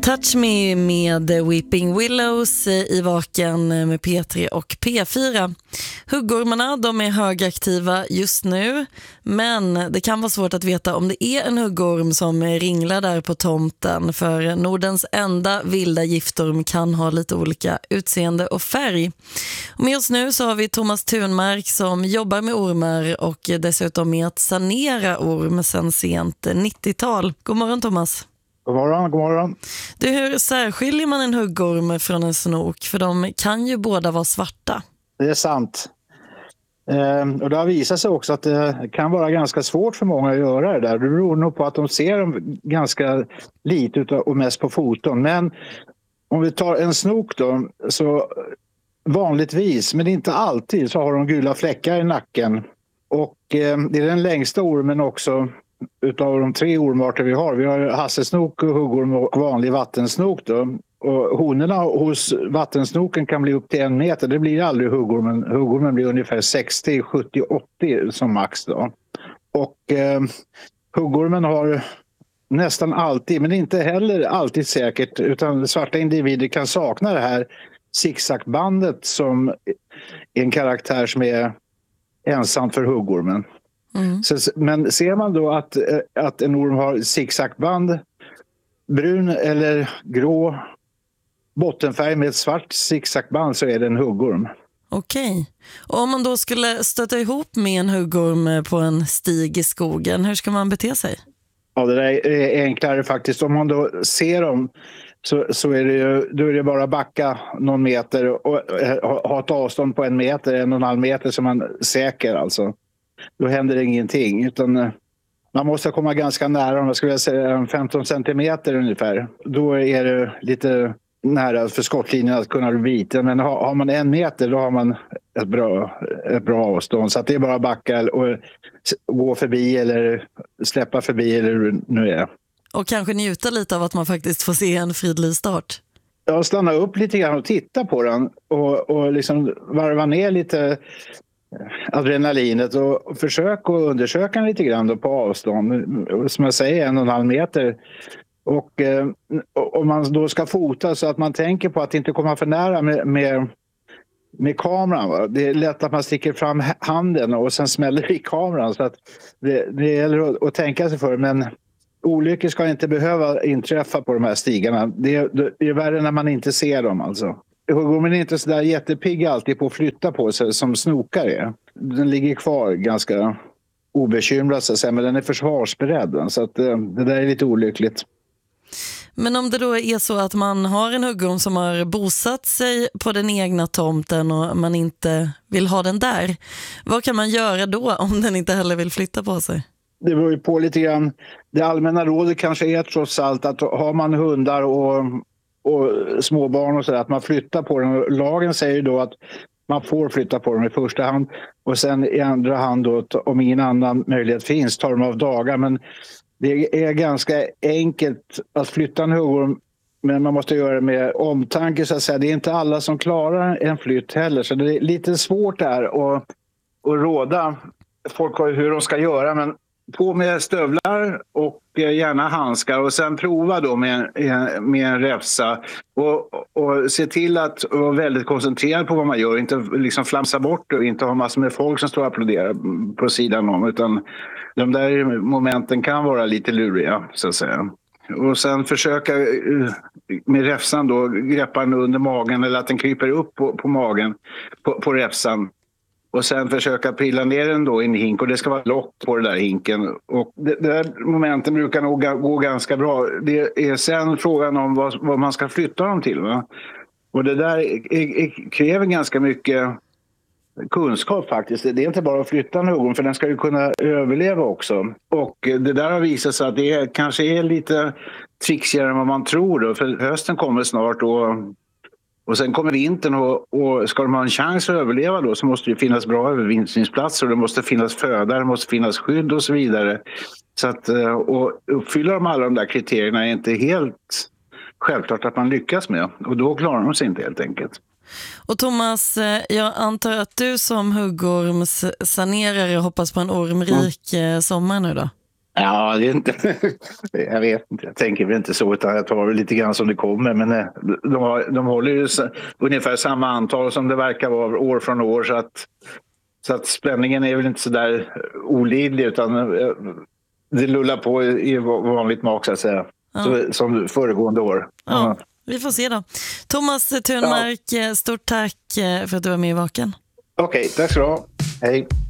Touch Me med Weeping Willows i Vaken med P3 och P4. Huggormarna, de är högaktiva just nu, men det kan vara svårt att veta om det är en huggorm som ringlar där på tomten, för Nordens enda vilda giftorm kan ha lite olika utseende och färg. Och med oss nu så har vi Thomas Thunmark som jobbar med ormar och dessutom med att sanera orm sedan sent 90-tal. God morgon Thomas. God morgon, god morgon. Du, hur särskiljer man en huggorm från en snok? För de kan ju båda vara svarta. Det är sant. Och det har visat sig också att det kan vara ganska svårt för många att göra det där. Det beror nog på att de ser dem ganska lite och mest på foton. Men om vi tar en snok då, så vanligtvis, men inte alltid, så har de gula fläckar i nacken. Och det är den längsta ormen också utav de 3 ormarter vi har. Vi har hasselsnok, huggorm och vanlig vattensnok då. Och honorna hos vattensnoken kan bli upp till 1 meter. Det blir aldrig huggormen. Huggormen blir ungefär 60, 70, 80 som max då. Och huggormen har nästan alltid, men inte heller alltid säkert, utan svarta individer kan sakna det här zigzagbandet som är en karaktär som är ensam för huggormen. Mm. Men ser man då att en orm har zigzagband, brun eller grå bottenfärg med ett svart zigzagband, så är det en huggorm. Okej. Och om man då skulle stöta ihop med en huggorm på en stig i skogen, hur ska man bete sig? Ja, det där är enklare faktiskt. Om man då ser dem så är det ju, då är det bara att backa någon meter och ha ett avstånd på 1 meter, 1,5 meter, som man säker alltså. Då händer det ingenting, utan man måste komma ganska nära, om jag skulle säga 15 centimeter ungefär. Då är det lite nära för skottlinjen att kunna vita, men har man 1 meter då har man ett bra avstånd. Så att det är bara att backa och gå förbi eller släppa förbi eller hur det nu är. Och kanske njuta lite av att man faktiskt får se en fridlyst start. Ja, stanna upp lite grann och titta på den och liksom varva ner lite adrenalinet och försök att undersöka den lite grann då på avstånd, som jag säger 1,5 meter. Och om man då ska fota, så att man tänker på att inte komma för nära med kameran. Va? Det är lätt att man sticker fram handen och sen smäller i kameran, så att det gäller att tänka sig för. Men olyckor ska inte behöva inträffa på de här stigarna. Det är värre när man inte ser dem alltså. Huggormen är inte så där jättepigg alltid på att flytta på sig som snokar är. Den ligger kvar ganska obekymrad så att säga, men den är försvarsberedd. Så att det där är lite olyckligt. Men om det då är så att man har en huggorm som har bosatt sig på den egna tomten och man inte vill ha den där, vad kan man göra då om den inte heller vill flytta på sig? Det beror ju på lite grann. Det allmänna rådet kanske är trots allt att har man hundar och småbarn och så där, att man flyttar på dem. Lagen säger ju då att man får flytta på dem i första hand, och sen i andra hand då, om ingen annan möjlighet finns, tar de av dagar. Men det är ganska enkelt att flytta en huggorm, men man måste göra det med omtanke så att säga. Det är inte alla som klarar en flytt heller, så det är lite svårt där att råda folk hur de ska göra. Men på med stövlar och gärna handskar, och sen prova då med en räfsa och se till att vara väldigt koncentrerad på vad man gör, inte liksom flamsa bort och inte ha massor med folk som står och applåderar på sidan om, utan de där momenten kan vara lite luriga så att säga. Och sen försöka med räfsan då greppa den under magen, eller att den kryper upp på magen på räfsan. Och sen försöka pilla ner den då i en hink, och det ska vara lock på den där hinken. Och det där momenten brukar nog gå ganska bra. Det är sen frågan om vad man ska flytta dem till. Va? Och det där kräver ganska mycket kunskap faktiskt. Det är inte bara att flytta en huggorm, för den ska ju kunna överleva också. Och det där har visat sig att det kanske är lite trixigare än vad man tror då. För hösten kommer snart och sen kommer vintern, och ska de ha en chans att överleva då, så måste det finnas bra övervintringsplatser, och det måste finnas föda, det måste finnas skydd och så vidare. Så att, och uppfylla de alla de där kriterierna är inte helt självklart att man lyckas med, och då klarar de sig inte helt enkelt. Och Thomas, jag antar att du som huggormssanerare hoppas på en ormrik sommar nu då? Ja, det är inte... jag vet inte. Jag tänker väl inte så, utan jag tar väl lite grann som det kommer. Men de håller ju ungefär samma antal som det verkar vara år från år. Så att spänningen är väl inte så där olidlig, utan det lullar på i vanligt mak, så att säga. Ja. Så, som föregående år. Ja, vi får se då. Thomas Thunmark, stort tack för att du var med i Vaken. Okej, tack så du ha. Hej.